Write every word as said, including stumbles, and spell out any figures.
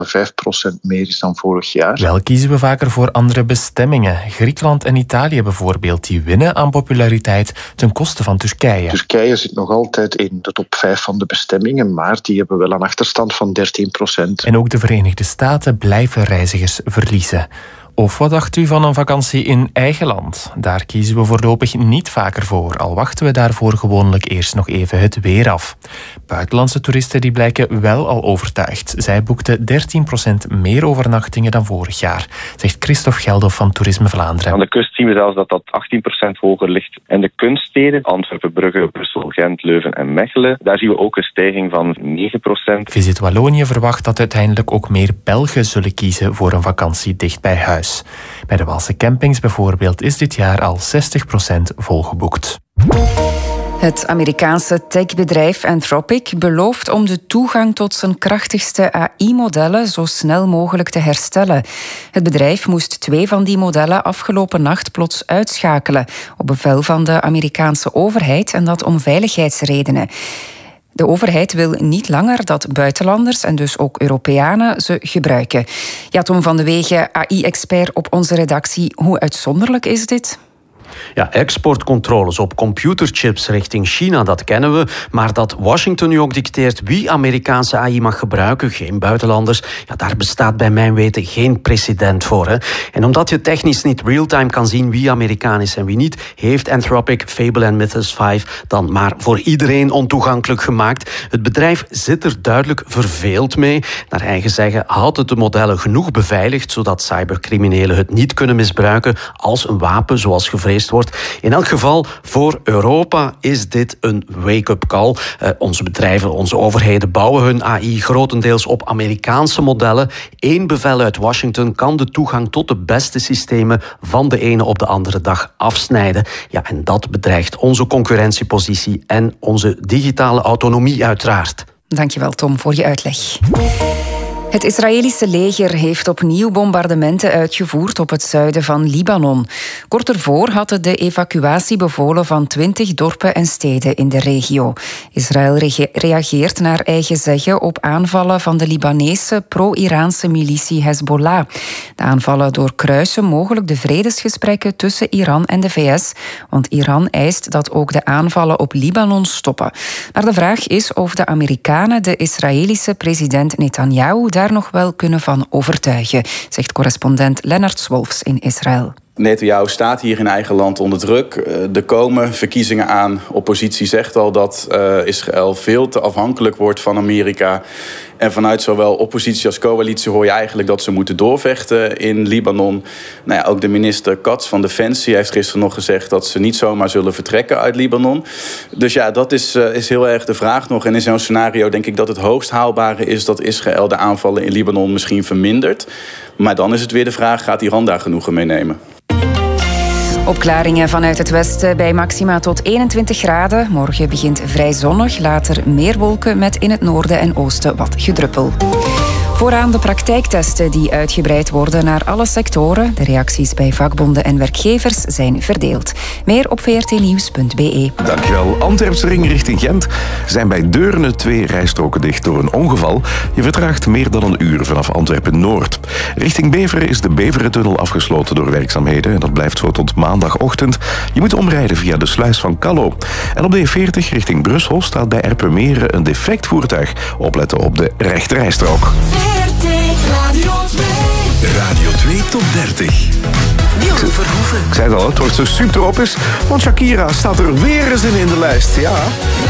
vijf procent meer is dan vorig jaar. Wel kiezen we vaker voor andere bestemmingen. Griekenland en Italië bijvoorbeeld, die winnen aan populariteit ten koste van Turkije. Turkije zit nog altijd in de top vijf van de bestemmingen, maar die hebben wel een achterstand van dertien procent. En ook de Verenigde Staten blijven reizigers verliezen. Of wat dacht u van een vakantie in eigen land? Daar kiezen we voorlopig niet vaker voor, al wachten we daarvoor gewoonlijk eerst nog even het weer af. Buitenlandse toeristen die blijken wel al overtuigd. Zij boekten dertien procent meer overnachtingen dan vorig jaar, zegt Christophe Geldof van Toerisme Vlaanderen. Aan de kust zien we zelfs dat dat achttien procent hoger ligt. En de kunststeden, Antwerpen, Brugge, Brussel, Gent, Leuven en Mechelen, daar zien we ook een stijging van negen procent. Visit Wallonië verwacht dat uiteindelijk ook meer Belgen zullen kiezen voor een vakantie dicht bij huis. Bij de Waalse campings bijvoorbeeld is dit jaar al zestig procent volgeboekt. Het Amerikaanse techbedrijf Anthropic belooft om de toegang tot zijn krachtigste A I-modellen zo snel mogelijk te herstellen. Het bedrijf moest twee van die modellen afgelopen nacht plots uitschakelen, op bevel van de Amerikaanse overheid, en dat om veiligheidsredenen. De overheid wil niet langer dat buitenlanders en dus ook Europeanen ze gebruiken. Ja, Tom van de Wegen, A I-expert op onze redactie. Hoe uitzonderlijk is dit? Ja, exportcontroles op computerchips richting China, dat kennen we. Maar dat Washington nu ook dicteert wie Amerikaanse A I mag gebruiken, geen buitenlanders, ja, daar bestaat bij mijn weten geen precedent voor. Hè. En omdat je technisch niet real-time kan zien wie Amerikaan is en wie niet, heeft Anthropic Fable en Mythos vijf dan maar voor iedereen ontoegankelijk gemaakt. Het bedrijf zit er duidelijk verveeld mee. Naar eigen zeggen houdt het de modellen genoeg beveiligd, zodat cybercriminelen het niet kunnen misbruiken als een wapen, zoals gevreesd wordt. In elk geval, voor Europa is dit een wake-up call. Uh, onze bedrijven, onze overheden bouwen hun A I grotendeels op Amerikaanse modellen. Eén bevel uit Washington kan de toegang tot de beste systemen van de ene op de andere dag afsnijden. Ja, en dat bedreigt onze concurrentiepositie en onze digitale autonomie uiteraard. Dankjewel, Tom, voor je uitleg. Het Israëlische leger heeft opnieuw bombardementen uitgevoerd op het zuiden van Libanon. Kort ervoor had het de evacuatie bevolen van twintig dorpen en steden in de regio. Israël rege- reageert naar eigen zeggen op aanvallen van de Libanese pro-Iraanse militie Hezbollah. De aanvallen doorkruisen mogelijk de vredesgesprekken tussen Iran en de V S, want Iran eist dat ook de aanvallen op Libanon stoppen. Maar de vraag is of de Amerikanen de Israëlische president Netanyahu daar nog wel kunnen van overtuigen, zegt correspondent Lennart Swolfs in Israël. Netanyahu staat hier in eigen land onder druk. Er komen verkiezingen aan. Oppositie zegt al dat uh, Israël veel te afhankelijk wordt van Amerika. En vanuit zowel oppositie als coalitie hoor je eigenlijk dat ze moeten doorvechten in Libanon. Nou ja, ook de minister Katz van Defensie heeft gisteren nog gezegd dat ze niet zomaar zullen vertrekken uit Libanon. Dus ja, dat is, uh, is heel erg de vraag nog. En in zo'n scenario denk ik dat het hoogst haalbare is dat Israël de aanvallen in Libanon misschien vermindert. Maar dan is het weer de vraag, gaat Iran daar genoegen mee nemen? Opklaringen vanuit het westen bij maxima tot eenentwintig graden. Morgen begint vrij zonnig, later meer wolken met in het noorden en oosten wat gedruppel. Vooraan de praktijktesten die uitgebreid worden naar alle sectoren. De reacties bij vakbonden en werkgevers zijn verdeeld. Meer op v r t nieuws punt b e. Dankjewel. Antwerpse ring richting Gent zijn bij Deurne twee rijstroken dicht door een ongeval. Je vertraagt meer dan een uur vanaf Antwerpen-Noord. Richting Beveren is de Beverentunnel afgesloten door werkzaamheden. En dat blijft zo tot maandagochtend. Je moet omrijden via de sluis van Callo. En op de E veertig richting Brussel staat bij Erpenmeren een defect voertuig. Opletten op de rechterrijstrook. Radio twee. Radio twee top dertig. Jeroen Verhoeven. Ik zei het al, het wordt zo subtropisch, want Shakira staat er weer eens in in de lijst. Ja.